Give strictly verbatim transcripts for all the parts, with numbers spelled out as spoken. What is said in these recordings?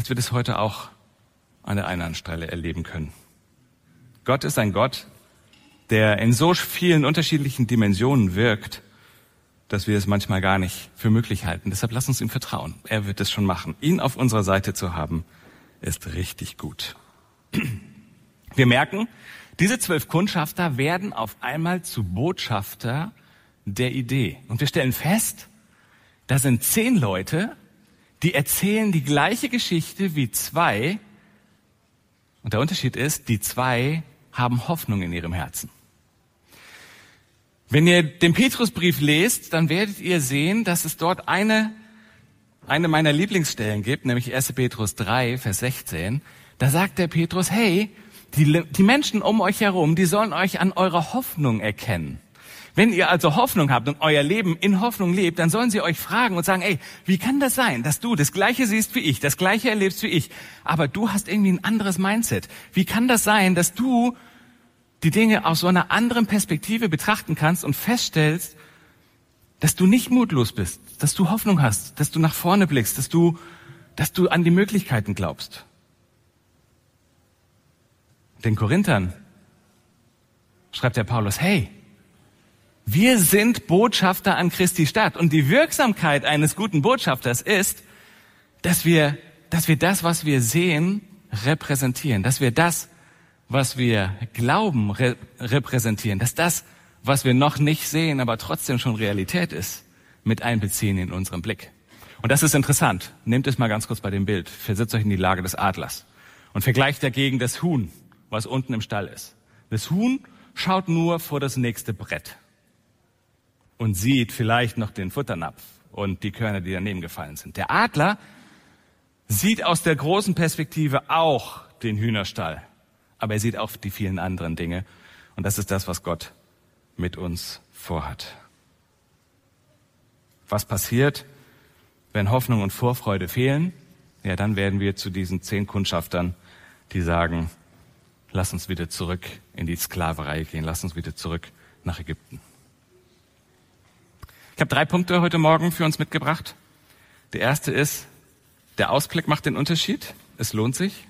dass wir das heute auch an der einen oder anderen Stelle erleben können. Gott ist ein Gott, der in so vielen unterschiedlichen Dimensionen wirkt, dass wir es manchmal gar nicht für möglich halten. Deshalb lass uns ihm vertrauen. Er wird es schon machen. Ihn auf unserer Seite zu haben, ist richtig gut. Wir merken, diese zwölf Kundschafter werden auf einmal zu Botschafter der Idee. Und wir stellen fest, da sind zehn Leute, die erzählen die gleiche Geschichte wie zwei. Und der Unterschied ist, die zwei haben Hoffnung in ihrem Herzen. Wenn ihr den Petrusbrief lest, dann werdet ihr sehen, dass es dort eine, eine meiner Lieblingsstellen gibt, nämlich erster Petrus drei, Vers sechzehn. Da sagt der Petrus, hey, die, die Menschen um euch herum, die sollen euch an eurer Hoffnung erkennen. Wenn ihr also Hoffnung habt und euer Leben in Hoffnung lebt, dann sollen sie euch fragen und sagen, ey, wie kann das sein, dass du das Gleiche siehst wie ich, das Gleiche erlebst wie ich, aber du hast irgendwie ein anderes Mindset? Wie kann das sein, dass du die Dinge aus so einer anderen Perspektive betrachten kannst und feststellst, dass du nicht mutlos bist, dass du Hoffnung hast, dass du nach vorne blickst, dass du, dass du an die Möglichkeiten glaubst? Den Korinthern schreibt der Paulus, hey, wir sind Botschafter an Christi Stadt. Und die Wirksamkeit eines guten Botschafters ist, dass wir, dass wir das, was wir sehen, repräsentieren. Dass wir das, was wir glauben, re- repräsentieren. Dass das, was wir noch nicht sehen, aber trotzdem schon Realität ist, mit einbeziehen in unseren Blick. Und das ist interessant. Nehmt es mal ganz kurz bei dem Bild. Versetzt euch in die Lage des Adlers. Und vergleicht dagegen das Huhn, was unten im Stall ist. Das Huhn schaut nur vor das nächste Brett und sieht vielleicht noch den Futternapf und die Körner, die daneben gefallen sind. Der Adler sieht aus der großen Perspektive auch den Hühnerstall, aber er sieht auch die vielen anderen Dinge. Und das ist das, was Gott mit uns vorhat. Was passiert, wenn Hoffnung und Vorfreude fehlen? Ja, dann werden wir zu diesen zehn Kundschaftern, die sagen, lass uns wieder zurück in die Sklaverei gehen, lass uns wieder zurück nach Ägypten. Ich habe drei Punkte heute Morgen für uns mitgebracht. Der erste ist, der Ausblick macht den Unterschied. Es lohnt sich.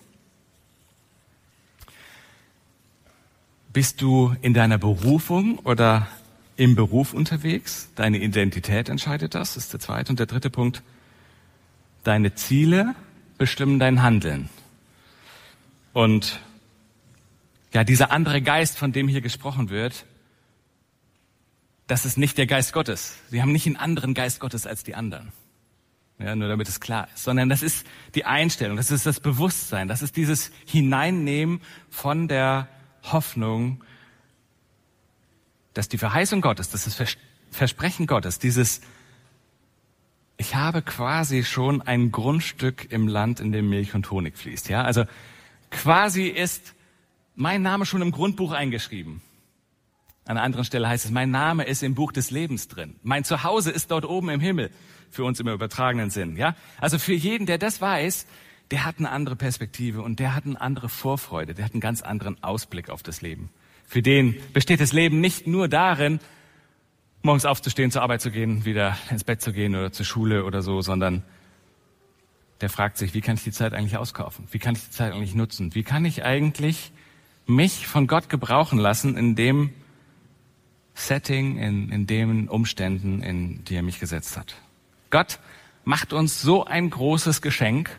Bist du in deiner Berufung oder im Beruf unterwegs? Deine Identität entscheidet das, ist der zweite. Und der dritte Punkt, deine Ziele bestimmen dein Handeln. Und ja, dieser andere Geist, von dem hier gesprochen wird, das ist nicht der Geist Gottes. Sie haben nicht einen anderen Geist Gottes als die anderen. Ja, nur damit es klar ist. Sondern das ist die Einstellung, das ist das Bewusstsein, das ist dieses Hineinnehmen von der Hoffnung, dass die Verheißung Gottes, das ist das Versprechen Gottes, dieses, ich habe quasi schon ein Grundstück im Land, in dem Milch und Honig fließt. Ja, also quasi ist mein Name schon im Grundbuch eingeschrieben. An einer anderen Stelle heißt es, mein Name ist im Buch des Lebens drin. Mein Zuhause ist dort oben im Himmel, für uns im übertragenen Sinn. Ja, also für jeden, der das weiß, der hat eine andere Perspektive und der hat eine andere Vorfreude, der hat einen ganz anderen Ausblick auf das Leben. Für den besteht das Leben nicht nur darin, morgens aufzustehen, zur Arbeit zu gehen, wieder ins Bett zu gehen oder zur Schule oder so, sondern der fragt sich, wie kann ich die Zeit eigentlich auskaufen? Wie kann ich die Zeit eigentlich nutzen? Wie kann ich eigentlich mich von Gott gebrauchen lassen in dem Setting, in, in den Umständen, in die er mich gesetzt hat? Gott macht uns so ein großes Geschenk.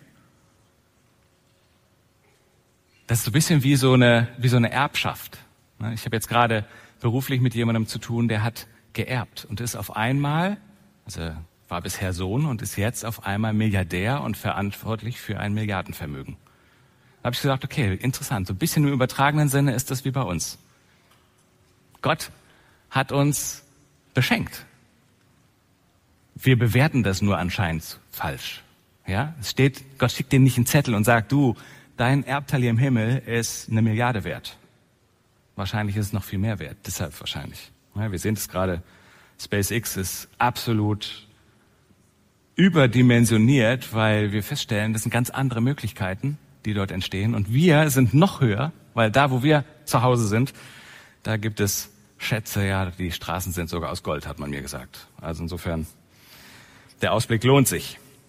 Das ist so ein bisschen wie so eine, wie so eine Erbschaft. Ich habe jetzt gerade beruflich mit jemandem zu tun, der hat geerbt und ist auf einmal, also war bisher Sohn und ist jetzt auf einmal Milliardär und verantwortlich für ein Milliardenvermögen. Da habe ich gesagt, okay, interessant, so ein bisschen im übertragenen Sinne ist das wie bei uns. Gott hat uns beschenkt. Wir bewerten das nur anscheinend falsch. Ja, es steht, Gott schickt dir nicht einen Zettel und sagt, du, dein Erbteil hier im Himmel ist eine Milliarde wert. Wahrscheinlich ist es noch viel mehr wert, deshalb wahrscheinlich. Ja, wir sehen es gerade, SpaceX ist absolut überdimensioniert, weil wir feststellen, das sind ganz andere Möglichkeiten, die dort entstehen. Und wir sind noch höher, weil da, wo wir zu Hause sind, da gibt es Schätze, ja, die Straßen sind sogar aus Gold, hat man mir gesagt. Also insofern, der Ausblick lohnt sich.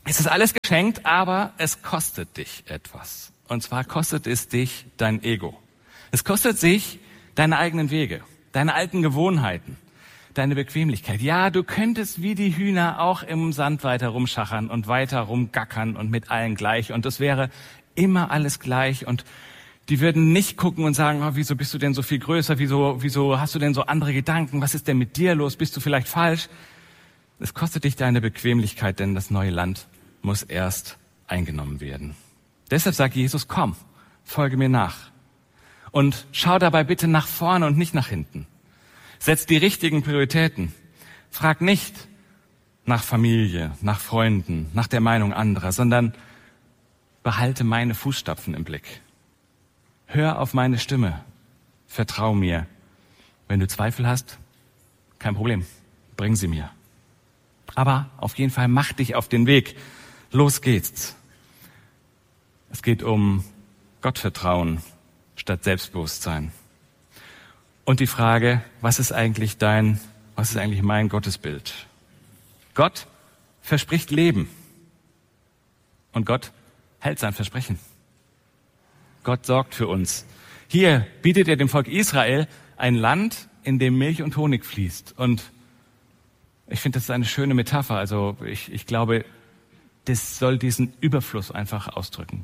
Es ist alles geschenkt, aber es kostet dich etwas. Und zwar kostet es dich dein Ego. Es kostet sich deine eigenen Wege, deine alten Gewohnheiten, deine Bequemlichkeit. Ja, du könntest wie die Hühner auch im Sand weiter rumschachern und weiter rumgackern und mit allen gleich. Und es wäre immer alles gleich. Und die würden nicht gucken und sagen, oh, wieso bist du denn so viel größer? Wieso, wieso hast du denn so andere Gedanken? Was ist denn mit dir los? Bist du vielleicht falsch? Es kostet dich deine Bequemlichkeit, denn das neue Land muss erst eingenommen werden. Deshalb sagt Jesus, komm, folge mir nach. Und schau dabei bitte nach vorne und nicht nach hinten. Setz die richtigen Prioritäten. Frag nicht nach Familie, nach Freunden, nach der Meinung anderer, sondern behalte meine Fußstapfen im Blick. Hör auf meine Stimme. Vertrau mir. Wenn du Zweifel hast, kein Problem. Bring sie mir. Aber auf jeden Fall mach dich auf den Weg. Los geht's. Es geht um Gottvertrauen statt Selbstbewusstsein. Und die Frage, was ist eigentlich dein, was ist eigentlich mein Gottesbild? Gott verspricht Leben. Und Gott hält sein Versprechen. Gott sorgt für uns. Hier bietet er dem Volk Israel ein Land, in dem Milch und Honig fließt. Und ich finde, das ist eine schöne Metapher. Also ich, ich glaube, das soll diesen Überfluss einfach ausdrücken.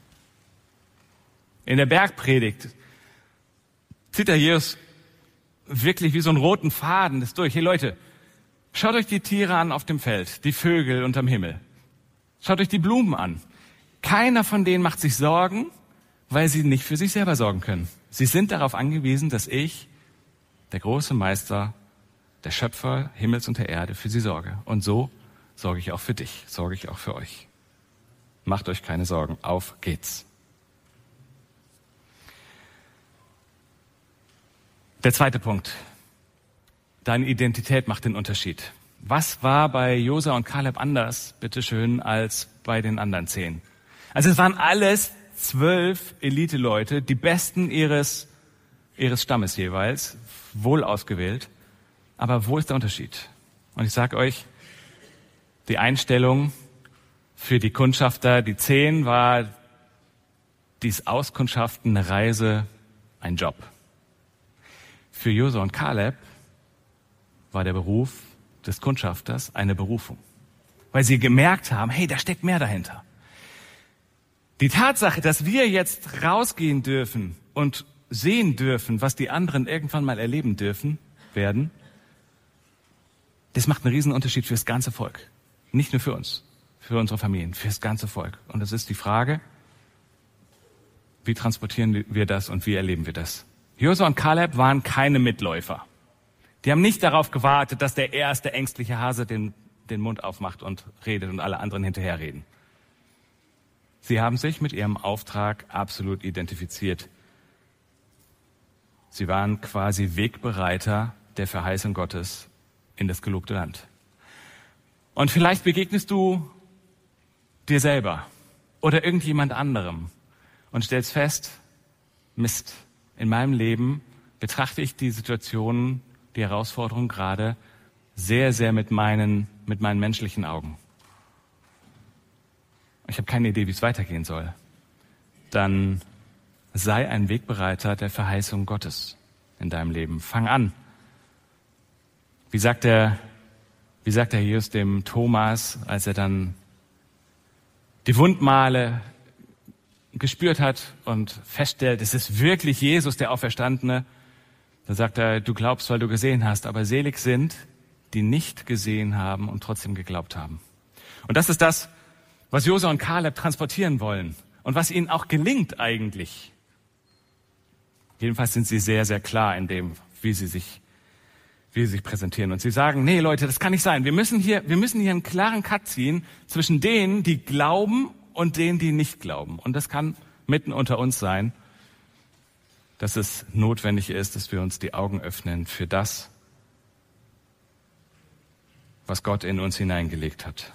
In der Bergpredigt zieht der Jesus wirklich wie so einen roten Faden das durch. Hey Leute, schaut euch die Tiere an auf dem Feld, die Vögel unterm Himmel. Schaut euch die Blumen an. Keiner von denen macht sich Sorgen, weil sie nicht für sich selber sorgen können. Sie sind darauf angewiesen, dass ich, der große Meister, der Schöpfer Himmels und der Erde, für sie sorge. Und so sorge ich auch für dich, sorge ich auch für euch. Macht euch keine Sorgen, auf geht's. Der zweite Punkt. Deine Identität macht den Unterschied. Was war bei Josua und Kaleb anders, bitteschön, als bei den anderen zehn? Also es waren alles zwölf Elite-Leute, die Besten ihres, ihres Stammes jeweils, wohl ausgewählt. Aber wo ist der Unterschied? Und ich sage euch, die Einstellung für die Kundschafter, die zehn, war dies Auskundschaften, eine Reise, ein Job. Für Josua und Kaleb war der Beruf des Kundschafters eine Berufung, weil sie gemerkt haben, hey, da steckt mehr dahinter. Die Tatsache, dass wir jetzt rausgehen dürfen und sehen dürfen, was die anderen irgendwann mal erleben dürfen, werden, das macht einen riesen Unterschied für das ganze Volk. Nicht nur für uns, für unsere Familien, für das ganze Volk. Und das ist die Frage, wie transportieren wir das und wie erleben wir das? Josua und Kaleb waren keine Mitläufer. Die haben nicht darauf gewartet, dass der erste ängstliche Hase den, den Mund aufmacht und redet und alle anderen hinterherreden. Sie haben sich mit ihrem Auftrag absolut identifiziert. Sie waren quasi Wegbereiter der Verheißung Gottes in das gelobte Land. Und vielleicht begegnest du dir selber oder irgendjemand anderem und stellst fest, Mist, in meinem Leben betrachte ich die Situationen, die Herausforderungen gerade sehr, sehr mit meinen, mit meinen menschlichen Augen. Ich habe keine Idee, wie es weitergehen soll. Dann sei ein Wegbereiter der Verheißung Gottes in deinem Leben. Fang an. Wie sagt der, wie sagt der Jesus dem Thomas, als er dann die Wundmale gespürt hat und feststellt, es ist wirklich Jesus, der Auferstandene. Da sagt er, du glaubst, weil du gesehen hast, aber selig sind, die nicht gesehen haben und trotzdem geglaubt haben. Und das ist das, was Josua und Kaleb transportieren wollen und was ihnen auch gelingt eigentlich. Jedenfalls sind sie sehr, sehr klar in dem, wie sie sich, wie sie sich präsentieren. Und sie sagen, nee Leute, das kann nicht sein. Wir müssen hier, wir müssen hier einen klaren Cut ziehen zwischen denen, die glauben und denen, die nicht glauben. Und das kann mitten unter uns sein, dass es notwendig ist, dass wir uns die Augen öffnen für das, was Gott in uns hineingelegt hat.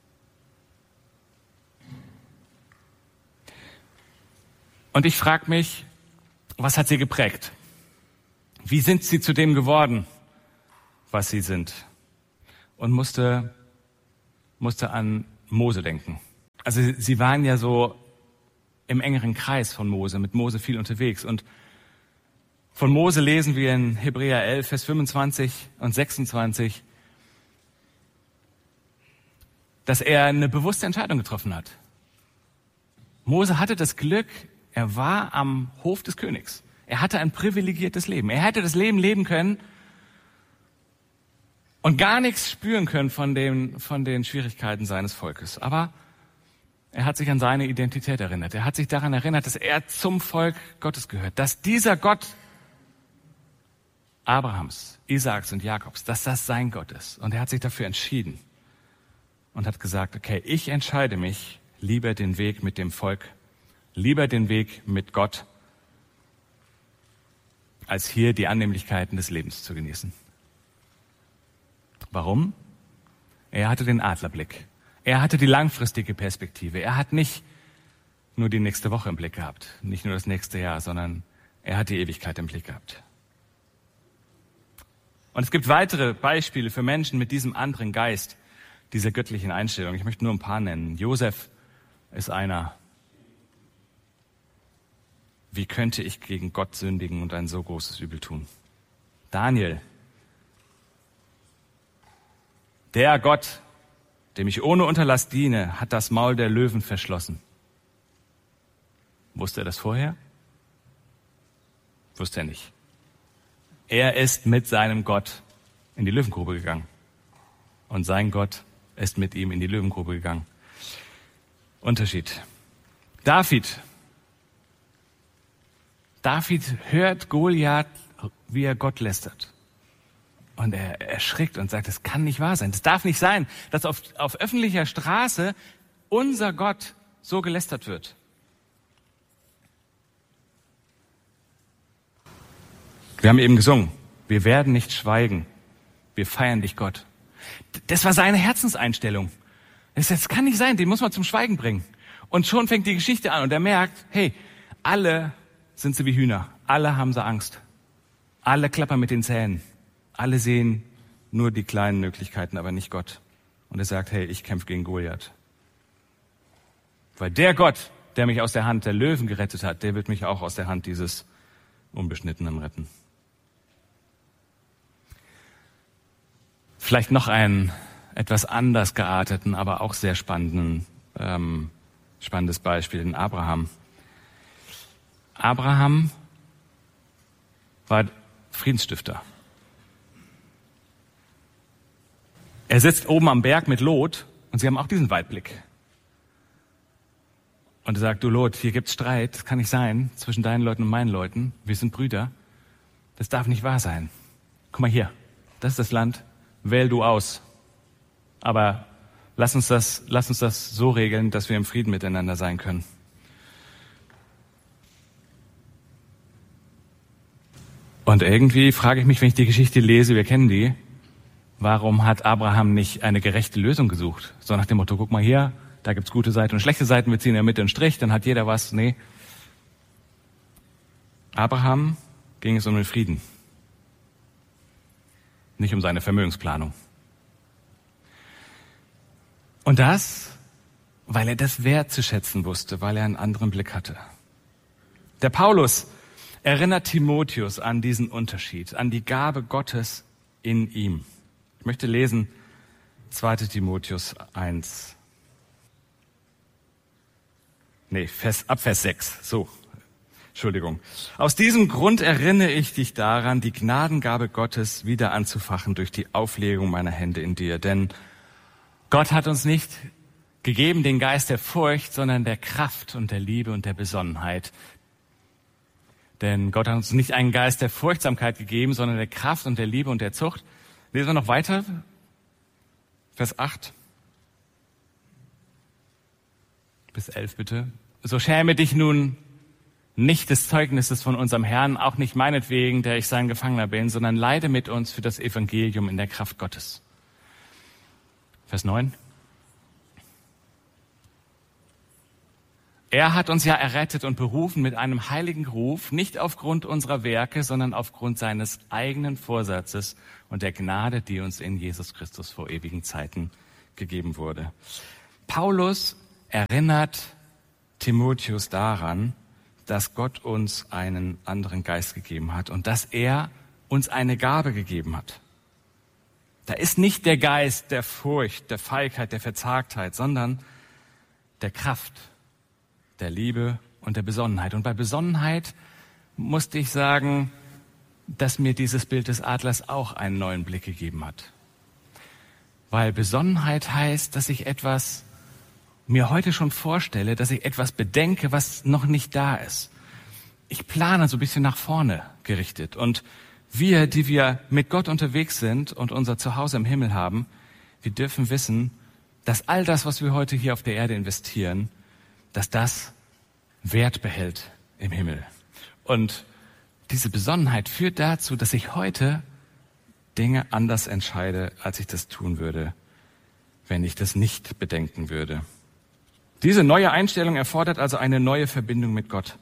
Und ich frage mich, was hat sie geprägt? Wie sind sie zu dem geworden, was sie sind? Und musste, musste an Mose denken. Also sie waren ja so im engeren Kreis von Mose, mit Mose viel unterwegs. Und von Mose lesen wir in Hebräer elf, Vers fünfundzwanzig und sechsundzwanzig, dass er eine bewusste Entscheidung getroffen hat. Mose hatte das Glück, er war am Hof des Königs. Er hatte ein privilegiertes Leben. Er hätte das Leben leben können und gar nichts spüren können von den, von den Schwierigkeiten seines Volkes. Aber er hat sich an seine Identität erinnert. Er hat sich daran erinnert, dass er zum Volk Gottes gehört. Dass dieser Gott Abrahams, Isaaks und Jakobs, dass das sein Gott ist. Und er hat sich dafür entschieden und hat gesagt, okay, ich entscheide mich, lieber den Weg mit dem Volk, lieber den Weg mit Gott, als hier die Annehmlichkeiten des Lebens zu genießen. Warum? Er hatte den Adlerblick. Er hatte die langfristige Perspektive. Er hat nicht nur die nächste Woche im Blick gehabt, nicht nur das nächste Jahr, sondern er hat die Ewigkeit im Blick gehabt. Und es gibt weitere Beispiele für Menschen mit diesem anderen Geist, dieser göttlichen Einstellung. Ich möchte nur ein paar nennen. Josef ist einer. Wie könnte ich gegen Gott sündigen und ein so großes Übel tun? Daniel. Der Gott, dem ich ohne Unterlass diene, hat das Maul der Löwen verschlossen. Wusste er das vorher? Wusste er nicht. Er ist mit seinem Gott in die Löwengrube gegangen. Und sein Gott ist mit ihm in die Löwengrube gegangen. Unterschied. David. David hört Goliath, wie er Gott lästert. Und er erschrickt und sagt, das kann nicht wahr sein. Das darf nicht sein, dass auf, auf öffentlicher Straße unser Gott so gelästert wird. Wir haben eben gesungen, wir werden nicht schweigen, wir feiern dich, Gott. Das war seine Herzenseinstellung. Das, das kann nicht sein, den muss man zum Schweigen bringen. Und schon fängt die Geschichte an und er merkt, hey, alle sind sie wie Hühner, alle haben sie Angst, alle klappern mit den Zähnen, alle sehen nur die kleinen Möglichkeiten, aber nicht Gott. Und er sagt, hey, ich kämpfe gegen Goliath. Weil der Gott, der mich aus der Hand der Löwen gerettet hat, der wird mich auch aus der Hand dieses Unbeschnittenen retten. Vielleicht noch einen etwas anders gearteten, aber auch sehr spannenden, ähm, spannendes Beispiel in Abraham. Abraham war Friedensstifter. Er sitzt oben am Berg mit Lot und sie haben auch diesen Weitblick. Und er sagt, du Lot, hier gibt's Streit, das kann nicht sein, zwischen deinen Leuten und meinen Leuten. Wir sind Brüder. Das darf nicht wahr sein. Guck mal hier, das ist das Land. Wähl du aus. Aber lass uns das, lass uns das so regeln, dass wir im Frieden miteinander sein können. Und irgendwie frage ich mich, wenn ich die Geschichte lese, wir kennen die, warum hat Abraham nicht eine gerechte Lösung gesucht? So nach dem Motto, guck mal hier, da gibt's gute Seiten und schlechte Seiten, wir ziehen in der Mitte einen Strich, dann hat jeder was. Nee. Abraham ging es um den Frieden. Nicht um seine Vermögensplanung. Und das, weil er das wertzuschätzen wusste, weil er einen anderen Blick hatte. Der Paulus erinnert Timotheus an diesen Unterschied, an die Gabe Gottes in ihm. Ich möchte lesen zweiter Timotheus eins. Nee, Vers, ab Vers sechs. So, Entschuldigung. Aus diesem Grund erinnere ich dich daran, die Gnadengabe Gottes wieder anzufachen durch die Auflegung meiner Hände in dir. Denn Gott hat uns nicht gegeben den Geist der Furcht, sondern der Kraft und der Liebe und der Besonnenheit. Denn Gott hat uns nicht einen Geist der Furchtsamkeit gegeben, sondern der Kraft und der Liebe und der Zucht. Lesen wir noch weiter. Vers acht bis elf bitte. So schäme dich nun nicht des Zeugnisses von unserem Herrn, auch nicht meinetwegen, der ich sein Gefangener bin, sondern leide mit uns für das Evangelium in der Kraft Gottes. Vers neun. Er hat uns ja errettet und berufen mit einem heiligen Ruf, nicht aufgrund unserer Werke, sondern aufgrund seines eigenen Vorsatzes und der Gnade, die uns in Jesus Christus vor ewigen Zeiten gegeben wurde. Paulus erinnert Timotheus daran, dass Gott uns einen anderen Geist gegeben hat und dass er uns eine Gabe gegeben hat. Da ist nicht der Geist der Furcht, der Feigheit, der Verzagtheit, sondern der Kraft, der Liebe und der Besonnenheit. Und bei Besonnenheit musste ich sagen, dass mir dieses Bild des Adlers auch einen neuen Blick gegeben hat. Weil Besonnenheit heißt, dass ich etwas mir heute schon vorstelle, dass ich etwas bedenke, was noch nicht da ist. Ich plane so ein bisschen nach vorne gerichtet. Und wir, die wir mit Gott unterwegs sind und unser Zuhause im Himmel haben, wir dürfen wissen, dass all das, was wir heute hier auf der Erde investieren, dass das Wert behält im Himmel. Und diese Besonnenheit führt dazu, dass ich heute Dinge anders entscheide, als ich das tun würde, wenn ich das nicht bedenken würde. Diese neue Einstellung erfordert also eine neue Verbindung mit Gott.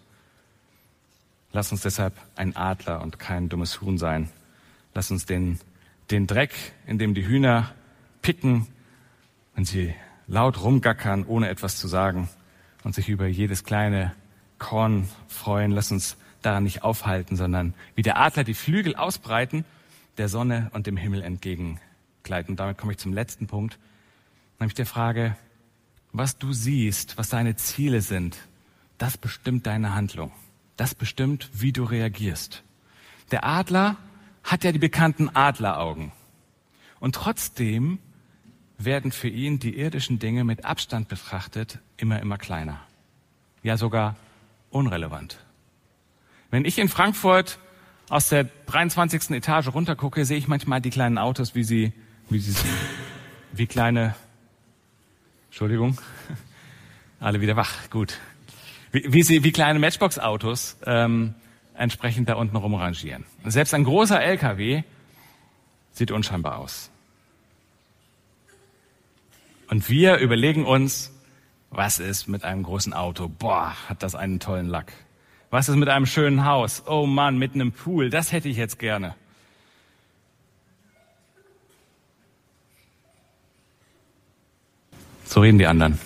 Lass uns deshalb ein Adler und kein dummes Huhn sein. Lass uns den, den Dreck, in dem die Hühner picken, wenn sie laut rumgackern, ohne etwas zu sagen und sich über jedes kleine Korn freuen. Lass uns daran nicht aufhalten, sondern wie der Adler die Flügel ausbreiten, der Sonne und dem Himmel entgegengleiten. Und damit komme ich zum letzten Punkt, nämlich der Frage, was du siehst, was deine Ziele sind, das bestimmt deine Handlung. Das bestimmt, wie du reagierst. Der Adler hat ja die bekannten Adleraugen. Und trotzdem werden für ihn die irdischen Dinge mit Abstand betrachtet immer, immer kleiner. Ja, sogar unrelevant. Wenn ich in Frankfurt aus der dreiundzwanzigsten Etage runtergucke, sehe ich manchmal die kleinen Autos, wie sie, wie sie, wie kleine, Entschuldigung, alle wieder wach, gut. Wie, wie sie, wie kleine Matchbox-Autos ähm, entsprechend da unten rumrangieren. Und selbst ein großer L K W sieht unscheinbar aus. Und wir überlegen uns, was ist mit einem großen Auto? Boah, hat das einen tollen Lack. Was ist mit einem schönen Haus? Oh Mann, mit einem Pool, das hätte ich jetzt gerne. So reden die anderen.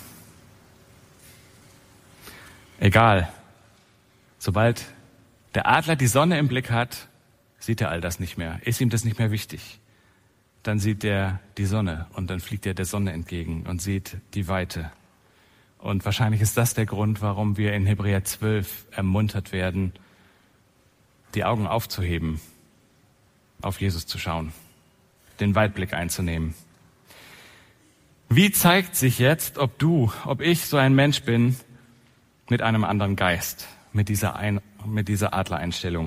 Egal. Sobald der Adler die Sonne im Blick hat, sieht er all das nicht mehr. Ist ihm das nicht mehr wichtig. Dann sieht er die Sonne und dann fliegt er der Sonne entgegen und sieht die Weite. Und wahrscheinlich ist das der Grund, warum wir in Hebräer zwölf ermuntert werden, die Augen aufzuheben, auf Jesus zu schauen, den Weitblick einzunehmen. Wie zeigt sich jetzt, ob du, ob ich so ein Mensch bin, mit einem anderen Geist, mit dieser, ein, mit dieser Adlereinstellung?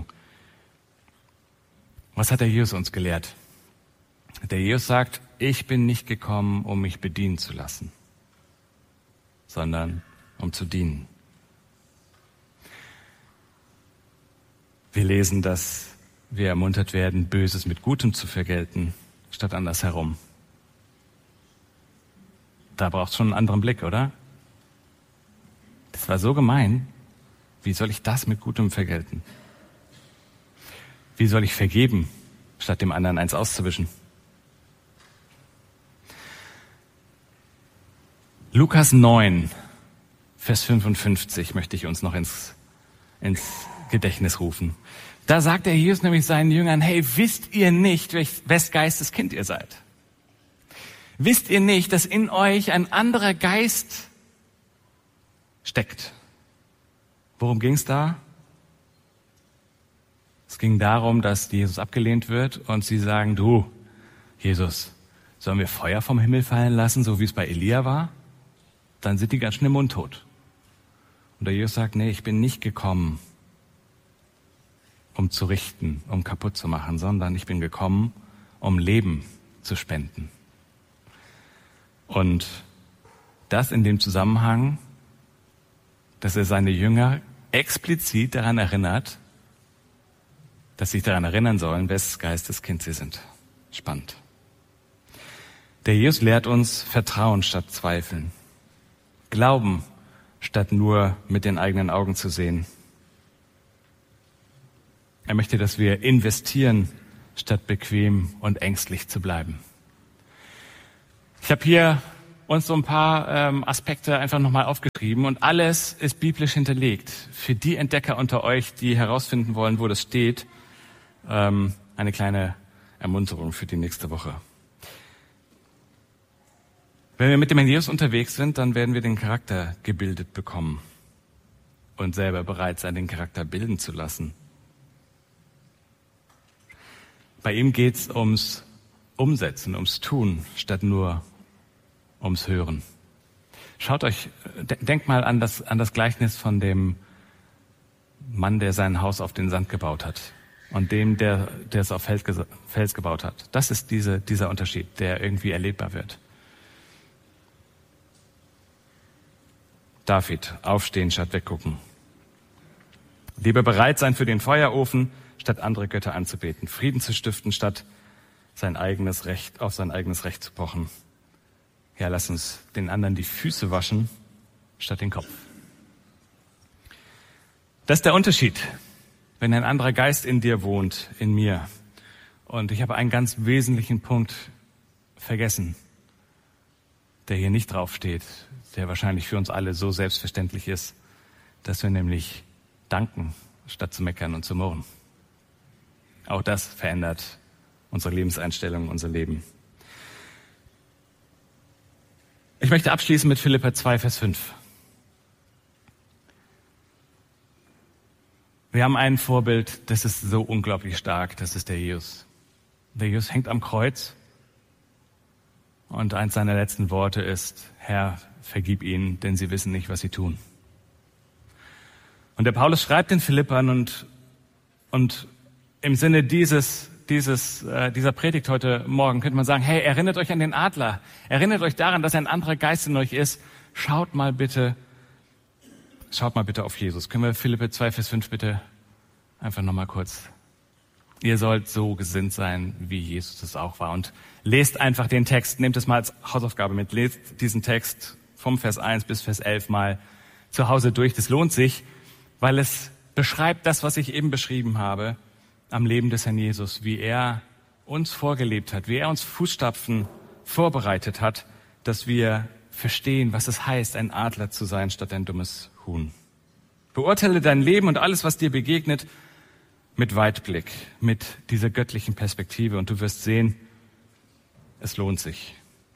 Was hat der Jesus uns gelehrt? Der Jesus sagt, ich bin nicht gekommen, um mich bedienen zu lassen, sondern um zu dienen. Wir lesen, dass wir ermuntert werden, Böses mit Gutem zu vergelten, statt andersherum. Da braucht es schon einen anderen Blick, oder? Das war so gemein. Wie soll ich das mit Gutem vergelten? Wie soll ich vergeben, statt dem anderen eins auszuwischen? Lukas neun, Vers fünfundfünfzig möchte ich uns noch ins, ins Gedächtnis rufen. Da sagt der Jesus nämlich seinen Jüngern, hey, wisst ihr nicht, wes Geistes Kind ihr seid? Wisst ihr nicht, dass in euch ein anderer Geist steckt? Worum ging es da? Es ging darum, dass Jesus abgelehnt wird und sie sagen, du, Jesus, sollen wir Feuer vom Himmel fallen lassen, so wie es bei Elia war? Dann sind die ganz schnell mundtot. Und der Jesus sagt, nee, ich bin nicht gekommen, um zu richten, um kaputt zu machen, sondern ich bin gekommen, um Leben zu spenden. Und das in dem Zusammenhang, dass er seine Jünger explizit daran erinnert, dass sie sich daran erinnern sollen, wes Geistes Kind sie sind. Spannend. Der Jesus lehrt uns Vertrauen statt Zweifeln. Glauben statt nur mit den eigenen Augen zu sehen. Er möchte, dass wir investieren, statt bequem und ängstlich zu bleiben. Ich habe hier uns so ein paar ähm, Aspekte einfach nochmal aufgeschrieben und alles ist biblisch hinterlegt. Für die Entdecker unter euch, die herausfinden wollen, wo das steht, ähm, eine kleine Ermunterung für die nächste Woche. Wenn wir mit dem Herrn Jesus unterwegs sind, dann werden wir den Charakter gebildet bekommen und selber bereit sein, den Charakter bilden zu lassen. Bei ihm geht's ums Umsetzen, ums Tun, statt nur ums Hören. Schaut euch, denkt mal an das, an das Gleichnis von dem Mann, der sein Haus auf den Sand gebaut hat und dem, der, der es auf Fels, Fels gebaut hat. Das ist diese, dieser Unterschied, der irgendwie erlebbar wird. David, aufstehen statt weggucken. Lieber bereit sein für den Feuerofen, statt andere Götter anzubeten. Frieden zu stiften, statt sein eigenes Recht, auf sein eigenes Recht zu pochen. Ja, lass uns den anderen die Füße waschen, statt den Kopf. Das ist der Unterschied, wenn ein anderer Geist in dir wohnt, in mir. Und ich habe einen ganz wesentlichen Punkt vergessen, der hier nicht draufsteht, der wahrscheinlich für uns alle so selbstverständlich ist, dass wir nämlich danken, statt zu meckern und zu murren. Auch das verändert unsere Lebenseinstellung, unser Leben. Ich möchte abschließen mit Philipper zwei, Vers fünf. Wir haben ein Vorbild, das ist so unglaublich stark, das ist der Jesus. Der Jesus hängt am Kreuz und eins seiner letzten Worte ist, Herr, vergib ihnen, denn sie wissen nicht, was sie tun. Und der Paulus schreibt den Philippern und, und im Sinne dieses, dieses, äh, dieser Predigt heute Morgen könnte man sagen, hey, erinnert euch an den Adler. Erinnert euch daran, dass ein anderer Geist in euch ist. Schaut mal bitte, schaut mal bitte auf Jesus. Können wir Philipper zwei, Vers fünf bitte einfach nochmal kurz. Ihr sollt so gesinnt sein, wie Jesus es auch war. Und lest einfach den Text, nehmt es mal als Hausaufgabe mit. Lest diesen Text vom Vers eins bis Vers elf mal zu Hause durch. Das lohnt sich, weil es beschreibt das, was ich eben beschrieben habe, am Leben des Herrn Jesus, wie er uns vorgelebt hat, wie er uns Fußstapfen vorbereitet hat, dass wir verstehen, was es heißt, ein Adler zu sein, statt ein dummes Huhn. Beurteile dein Leben und alles, was dir begegnet, mit Weitblick, mit dieser göttlichen Perspektive und du wirst sehen, es lohnt sich.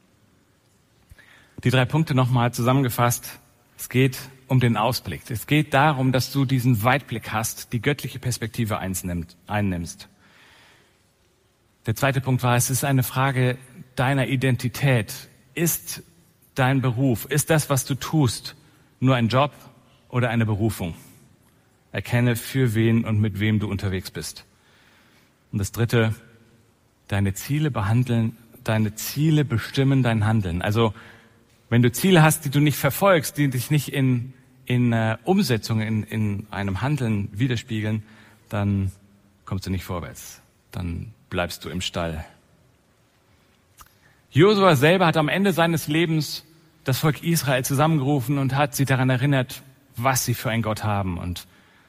Die drei Punkte nochmal zusammengefasst. Es geht um den Ausblick. Es geht darum, dass du diesen Weitblick hast, die göttliche Perspektive einnimmst. Der zweite Punkt war, es ist eine Frage deiner Identität. Ist dein Beruf, ist das, was du tust, nur ein Job oder eine Berufung? Erkenne, für wen und mit wem du unterwegs bist. Und das dritte, deine Ziele behandeln, deine Ziele bestimmen dein Handeln. Also, wenn du Ziele hast, die du nicht verfolgst, die dich nicht in, in äh, Umsetzung, in, in einem Handeln widerspiegeln, dann kommst du nicht vorwärts. Dann bleibst du im Stall. Josua selber hat am Ende seines Lebens das Volk Israel zusammengerufen und hat sie daran erinnert, was sie für einen Gott haben. Und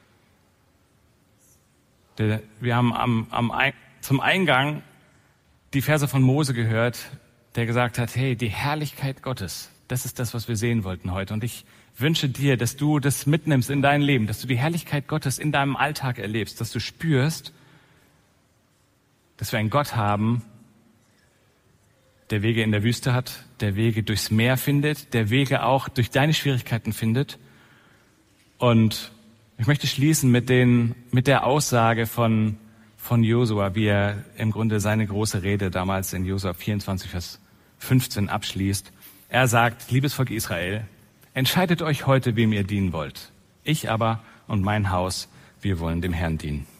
der, wir haben am, am, zum Eingang die Verse von Mose gehört, der gesagt hat, hey, die Herrlichkeit Gottes, das ist das, was wir sehen wollten heute. Und ich wünsche dir, dass du das mitnimmst in dein Leben, dass du die Herrlichkeit Gottes in deinem Alltag erlebst, dass du spürst, dass wir einen Gott haben, der Wege in der Wüste hat, der Wege durchs Meer findet, der Wege auch durch deine Schwierigkeiten findet. Und ich möchte schließen mit den, mit der Aussage von, von Josua, wie er im Grunde seine große Rede damals in Josua vierundzwanzig, Vers fünfzehn abschließt. Er sagt, liebes Volk Israel, entscheidet euch heute, wem ihr dienen wollt. Ich aber und mein Haus, wir wollen dem Herrn dienen.